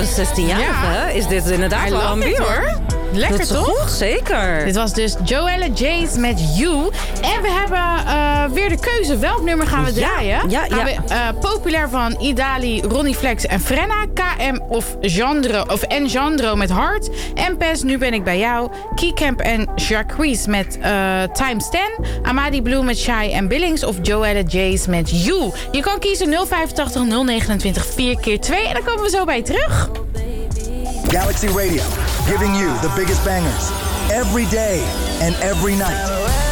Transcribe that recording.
een 16-jarige is dit inderdaad wel een bier, hoor. Lekker, dat toch? Goed, zeker. Dit was dus Joella Jays met You. En we hebben weer de keuze. Welk nummer gaan we draaien? Gaan we Populair van Idali, Ronnie Flex en Frenna. KM of Engendro met Hart. M-Pes, Nu ben ik bij jou. Keycamp en Jacquees met Times 10. Amadi Blue met Shy en Billings. Of Joella Jays met You. Je kan kiezen 085 029 4x2. En dan komen we zo bij je terug. Galaxy Radio, giving you the biggest bangers every day and every night.